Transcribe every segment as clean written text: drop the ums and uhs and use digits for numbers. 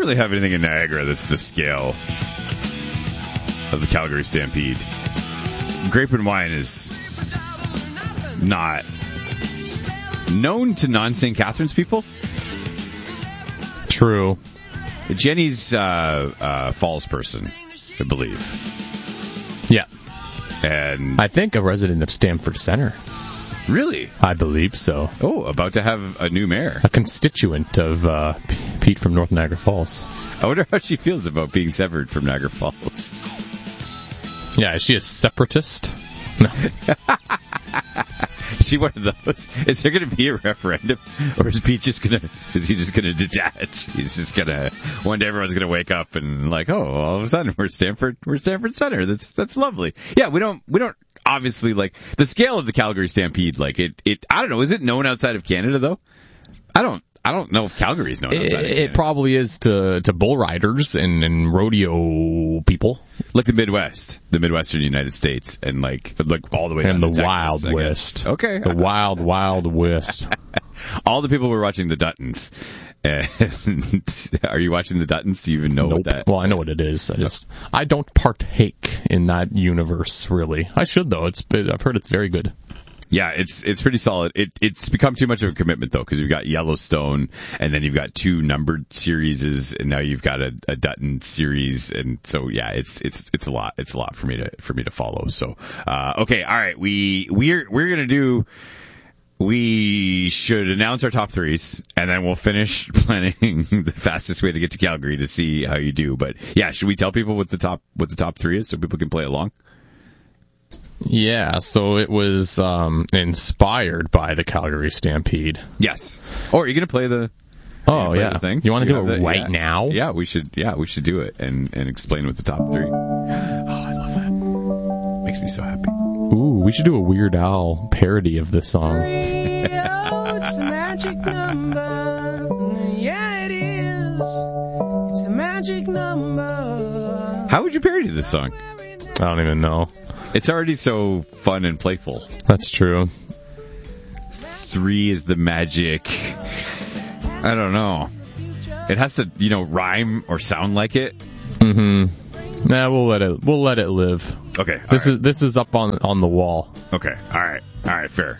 really have anything in Niagara that's the scale of the Calgary Stampede. Grape and Wine is not known to non-St. Catharines people. True. Jenny's Falls person, I believe. Yeah. And I think a resident of Stamford Center. Really? I believe so. Oh, about to have a new mayor. A constituent of Pete from North Niagara Falls. I wonder how she feels about being severed from Niagara Falls. Yeah, is she a separatist? No. Is she one of those? Is there going to be a referendum, or is Pete just going to? Is he just going to detach? He's just going to. One day everyone's going to wake up and like, oh, all of a sudden we're Stamford Center. That's lovely. Yeah, we don't obviously like the scale of the Calgary Stampede. Like it. I don't know. Is it known outside of Canada though? I don't know if Calgary is known outside of Canada. It probably is to bull riders and rodeo people. Like the Midwestern United States, and like all the way down and to the Texas, Wild West. Okay. The Wild West. All the people were watching the Duttons. And are you watching the Duttons? Do you even know what that? Well, I know what it is. I don't partake in that universe really. I should though. I've heard it's very good. Yeah, it's pretty solid. It's become too much of a commitment though, because you've got Yellowstone, and then you've got 2 numbered series, and now you've got a Dutton series, and so yeah, it's a lot. It's a lot for me to follow. So okay, all right, we're gonna do. We should announce our top 3s, and then we'll finish planning the fastest way to get to Calgary to see how you do. But yeah, should we tell people what the top 3 is so people can play along? Yeah, so it was inspired by the Calgary Stampede. Yes. Oh, are you going to play the? Oh yeah. Thing? You want to do it right now? Yeah, we should. Yeah, we should do it and explain what the top 3. Oh, I love that. Makes me so happy. Ooh, we should do a Weird Al parody of this song. It's the magic number. Yeah, it is. It's the magic number. How would you parody this song? I don't even know. It's already so fun and playful. That's true. 3 is the magic. I don't know. It has to, rhyme or sound like it. Mm-hmm. Nah, we'll let it live. Okay. This is up on the wall. Okay. All right. Fair.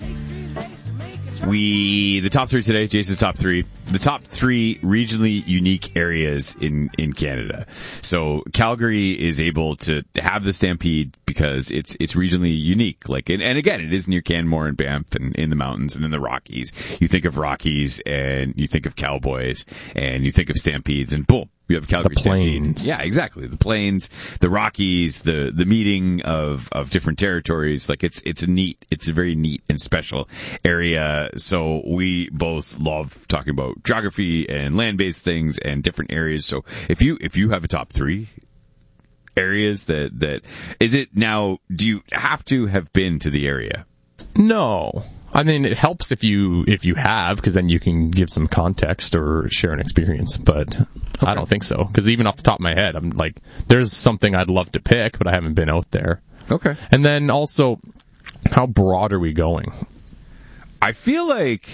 The top 3 today, Jason's top 3. The top 3 regionally unique areas in Canada. So Calgary is able to have the Stampede because it's regionally unique. Like, and again, it is near Canmore and Banff and in the mountains and in the Rockies. You think of Rockies and you think of cowboys and you think of Stampedes, and boom, you have Calgary the plains. Stampede. Yeah, exactly. The plains, the Rockies, the meeting of different territories. Like it's a very neat and special area. So we both love talking about geography and land-based things and different areas. So if you have a top 3 areas that is it now, do you have to have been to the area? No. I mean, it helps if you have, because then you can give some context or share an experience. But okay. I don't think so, because even off the top of my head, I'm like, there's something I'd love to pick, but I haven't been out there. Okay. And then also, how broad are we going? I feel like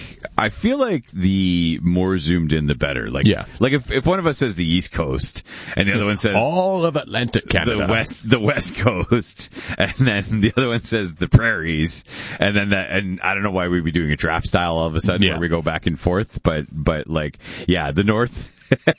the more zoomed in, the better. Like, yeah. Like if one of us says the East Coast and the other one says all of Atlantic Canada, the West Coast, and then the other one says the prairies, and then and I don't know why we'd be doing a draft style all of a sudden where we go back and forth, but like, yeah, the North.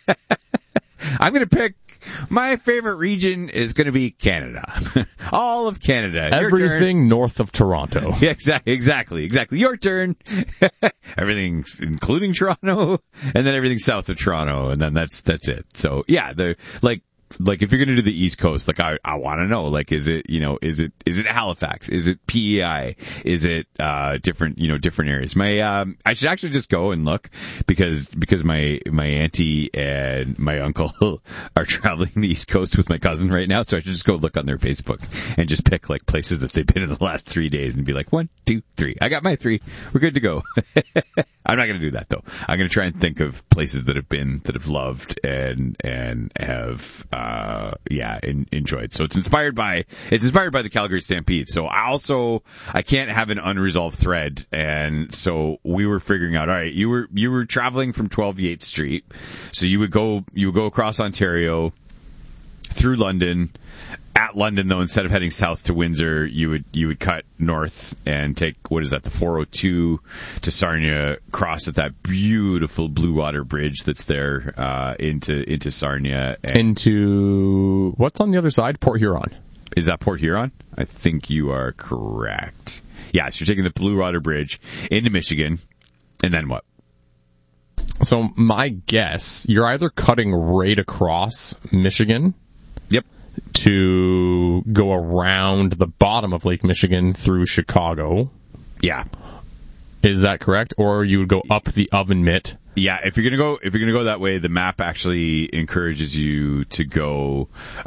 I'm going to pick. My favorite region is going to be Canada. All of Canada. Everything north of Toronto. Yeah, exactly. Your turn. Everything, including Toronto, and then everything south of Toronto, and then that's it. So yeah, like if you're going to do the East Coast, like I want to know, like, is it Halifax? Is it PEI? Is it, different areas? I should actually just go and look because my auntie and my uncle are traveling the East Coast with my cousin right now. So I should just go look on their Facebook and just pick like places that they've been in the last 3 days and be like, 1, 2, 3. I got my 3. We're good to go. I'm not going to do that though. I'm going to try and think of places that have loved and have, enjoyed. So it's inspired by the Calgary Stampede. So I can't have an unresolved thread, and so we were figuring out, all right, you were traveling from 12 Yates Street, so you would go across Ontario through London. At London, though, instead of heading south to Windsor, you would cut north and take, the 402 to Sarnia, cross at that beautiful Blue Water Bridge that's there into Sarnia. Into what's on the other side? Port Huron. Is that Port Huron? I think you are correct. Yeah, so you're taking the Blue Water Bridge into Michigan, and then what? So my guess, you're either cutting right across Michigan. Yep. To go around the bottom of Lake Michigan through Chicago. Yeah. Is that correct? Or you would go up the Oven Mitt. Yeah, if you're gonna go that way, the map actually encourages you to go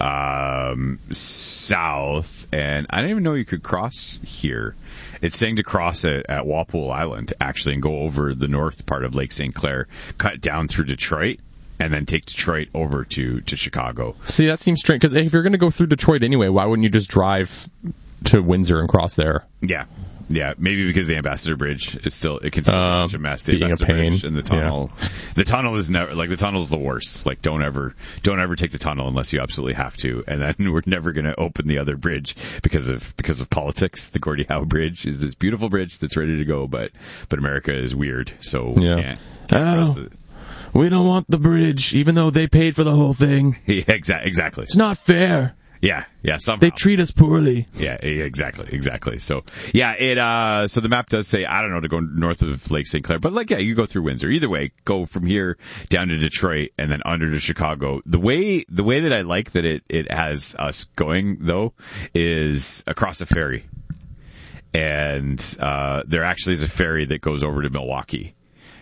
south, and I didn't even know you could cross here. It's saying to cross at Walpole Island, actually, and go over the north part of Lake St. Clair, cut down through Detroit, and then take Detroit over to Chicago. See, that seems strange, because if you're going to go through Detroit anyway, why wouldn't you just drive to Windsor and cross there? Yeah, maybe because the Ambassador Bridge is it can still be such a mess. The Ambassador Bridge and the tunnel. Yeah. The tunnel is never, the tunnel's the worst. Like, don't ever take the tunnel unless you absolutely have to. And then we're never going to open the other bridge because of politics. The Gordie Howe Bridge is this beautiful bridge that's ready to go, but America is weird, so we can't cross it. We don't want the bridge, even though they paid for the whole thing. Yeah, exactly. It's not fair. Yeah, somehow. They treat us poorly. Yeah, exactly. So, yeah, so the map does say, I don't know, to go north of Lake St. Clair, but you go through Windsor. Either way, go from here down to Detroit and then under to Chicago. The way that I like that it has us going, though, is across a ferry. And, there actually is a ferry that goes over to Milwaukee.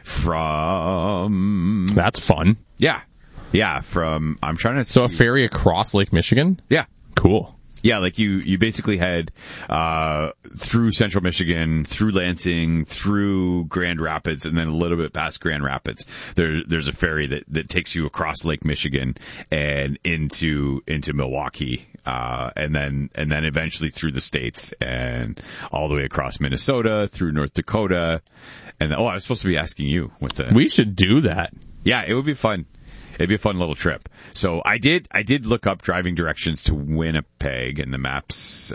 That's fun. Yeah, I'm trying to So a ferry across Lake Michigan? Yeah. Cool. Yeah, you basically head through central Michigan, through Lansing, through Grand Rapids, and then a little bit past Grand Rapids. There's a ferry that takes you across Lake Michigan and into Milwaukee, and then eventually through the states and all the way across Minnesota, through North Dakota, and I was supposed to be asking you what the. We should do that. Yeah, it would be fun. It'd be a fun little trip. So I did look up driving directions to Winnipeg in the maps.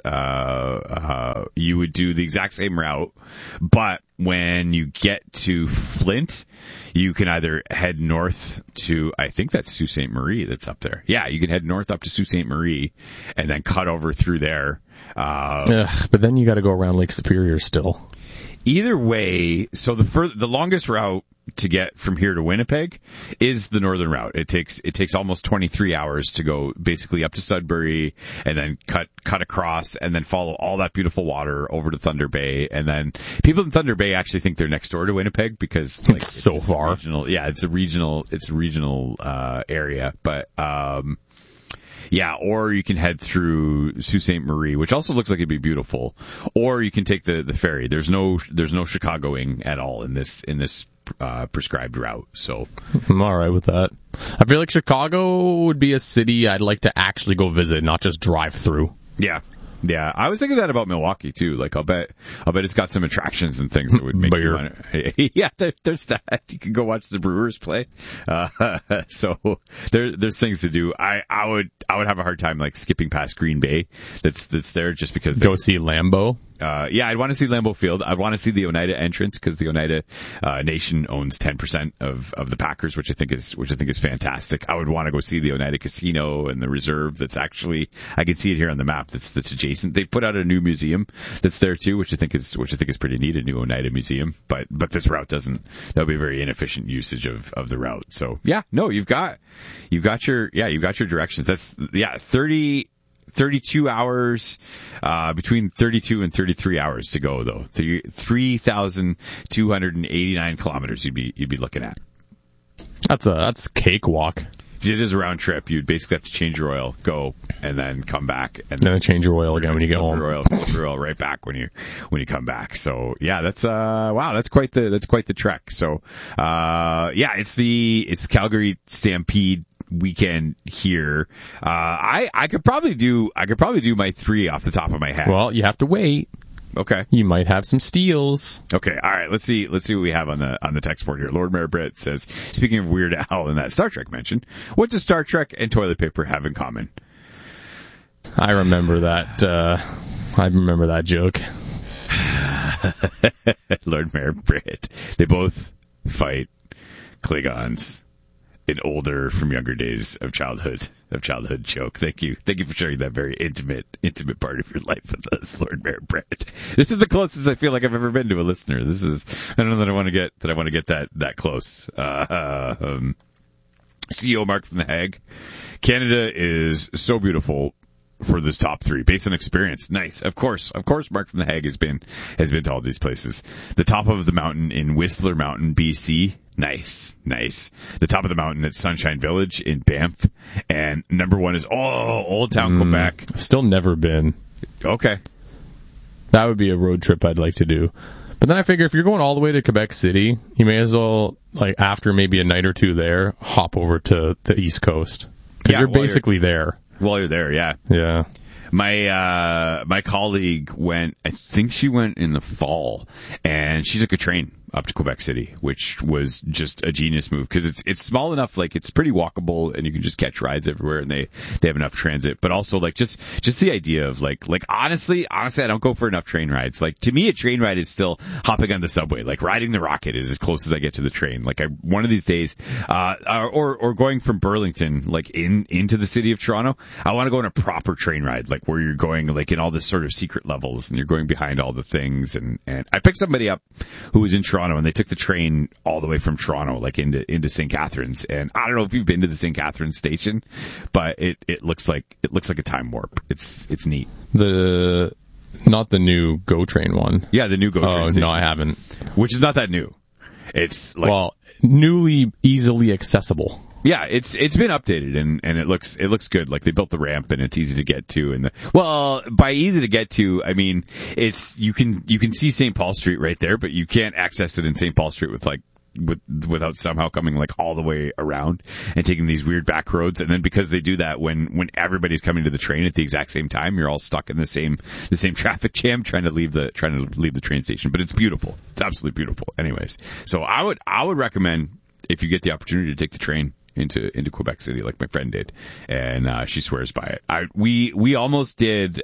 You would do the exact same route, but when you get to Flint, you can either head north to, I think that's Sault Ste. Marie that's up there. Yeah, you can head north up to Sault Ste. Marie and then cut over through there. But then you got to go around Lake Superior still. Either way, so the longest route to get from here to Winnipeg is the northern route. It takes almost 23 hours to go basically up to Sudbury and then cut across and then follow all that beautiful water over to Thunder Bay. And then people in Thunder Bay actually think they're next door to Winnipeg because it's so far. It's a regional area, but yeah, or you can head through Sault Ste. Marie, which also looks like it'd be beautiful. Or you can take the ferry. There's no Chicagoing at all in this prescribed route. So I'm all right with that. I feel like Chicago would be a city I'd like to actually go visit, not just drive through. Yeah, I was thinking that about Milwaukee too. I'll bet it's got some attractions and things that would make you want to. Yeah, there's that. You can go watch the Brewers play. So there's things to do. I would have a hard time skipping past Green Bay. That's there just because. Go see Lambeau. Yeah, I'd want to see Lambeau Field. I'd want to see the Oneida entrance because the Oneida Nation owns 10% of the Packers, which I think is fantastic. I would want to go see the Oneida Casino and the Reserve. That's actually, I can see it here on the map. That's adjacent. They put out a new museum that's there too, which I think is pretty neat. A new Oneida museum, but this route doesn't. That would be a very inefficient usage of the route. So yeah, no, you've got your directions. That's 32 hours, between 32 and 33 hours to go though. 3,289 kilometers you'd be looking at. That's a cakewalk. If you did as a round trip, you'd basically have to change your oil, go, and then come back, and then change your oil again when you get home. Flip your oil right back when you come back. So yeah, that's quite the trek. So yeah, it's the Calgary Stampede weekend here. I could probably do my 3 off the top of my head. Well, you have to wait. Okay. You might have some steals. Okay. All right. Let's see what we have on the text board here. Lord Mayor Britt says, speaking of Weird Al and that Star Trek mention, what does Star Trek and toilet paper have in common? I remember that. I remember that joke. Lord Mayor Britt. They both fight Klingons. An older from younger days of childhood joke. Thank you for sharing that very intimate part of your life with us, Lord Mayor Brett. This is the closest I feel like I've ever been to a listener. I don't know that I want to get that close. CEO Mark from the Hague. Canada is so beautiful for this top 3 based on experience. Nice. Of course, Mark from the Hague has been to all these places. The top of the mountain in Whistler Mountain, BC. Nice. The top of the mountain at Sunshine Village in Banff. And number 1 is, Old Town, Quebec. Still never been. Okay. That would be a road trip I'd like to do. But then I figure if you're going all the way to Quebec City, you may as well, like, after maybe a night or 2 there, hop over to the East Coast. Because you're basically there. While you're there, yeah. Yeah. My colleague went, I think she went in the fall, and she took a train up to Quebec City, which was just a genius move because it's small enough, like it's pretty walkable and you can just catch rides everywhere and they have enough transit, but also like just the idea of like honestly, I don't go for enough train rides. Like to me, a train ride is still hopping on the subway, like riding the Rocket is as close as I get to the train. Like one of these days, or going from Burlington, like into the city of Toronto, I want to go on a proper train ride, like where you're going like in all this sort of secret levels and you're going behind all the things. And I picked somebody up who was in Toronto and they took the train all the way from Toronto, like into St. Catharines. And I don't know if you've been to the St. Catharines station, but it looks like a time warp. It's neat. Not the new GO train one. Yeah, the new GO train. Oh, station, no, I haven't. Which is not that new. It's like, newly easily accessible. Yeah, it's been updated and it looks good. Like they built the ramp and it's easy to get to. And by easy to get to, I mean it's you can see St. Paul Street right there, but you can't access it in St. Paul Street without somehow coming like all the way around and taking these weird back roads. And then because they do that when everybody's coming to the train at the exact same time, you're all stuck in the same traffic jam trying to leave the train station. But it's beautiful. It's absolutely beautiful. Anyways, so I would recommend if you get the opportunity to take the train into Quebec City like my friend did, and she swears by it. We almost did.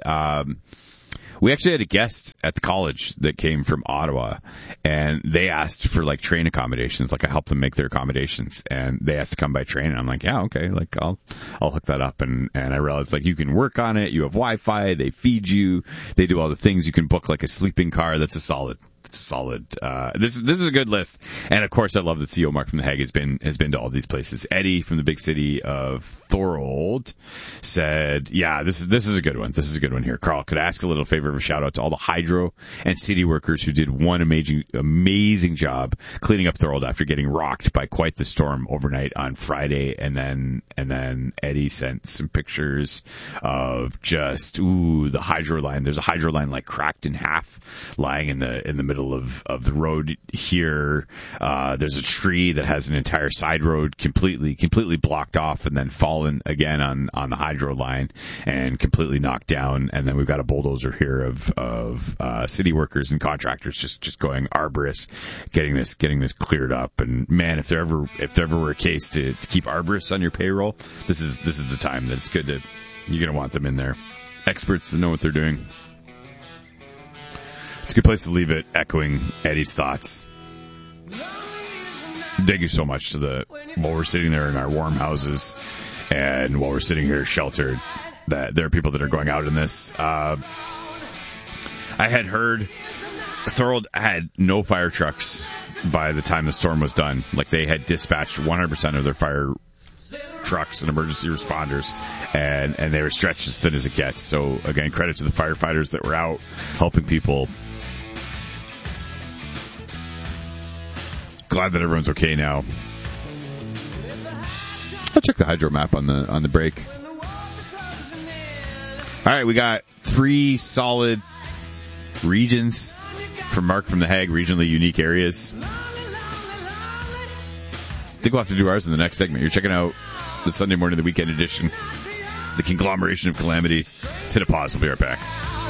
We actually had a guest at the college that came from Ottawa, and they asked for like train accommodations. Like I helped them make their accommodations, and they asked to come by train. And I'm like, yeah, okay, like I'll hook that up. And I realized like you can work on it. You have Wi-Fi. They feed you. They do all the things. You can book like a sleeping car. That's a solid. This is a good list. And of course I love that CEO Mark from the Hague has been to all these places. Eddie from the big city of Thorold said, yeah, this is a good one. This is a good one here. Carl, could I ask a little favor of a shout out to all the hydro and city workers who did one amazing job cleaning up Thorold after getting rocked by quite the storm overnight on Friday. And then Eddie sent some pictures of just, the hydro line. There's a hydro line like cracked in half lying in the middle of the road here. There's a tree that has an entire side road completely blocked off and then fallen again on the hydro line and completely knocked down. And then we've got a bulldozer here of city workers and contractors just going arborists, getting this cleared up. And man, if there ever were a case to keep arborists on your payroll, this is the time that it's good to, you're going to want them in there. Experts that know what they're doing. It's a good place to leave it, echoing Eddie's thoughts. Thank you so much while we're sitting there in our warm houses and while we're sitting here sheltered, that there are people that are going out in this. I had heard Thorold had no fire trucks by the time the storm was done. Like they had dispatched 100% of their fire trucks and emergency responders, and they were stretched as thin as it gets. So again, credit to the firefighters that were out helping people. Glad that everyone's okay now. I'll check the hydro map on the break. All right, we got 3 solid regions from Mark from the Hague, regionally unique areas. think we'll have to do ours in the next segment. You're checking out the Sunday morning, the weekend edition, the conglomeration of calamity. Let's hit a pause. We'll be right back.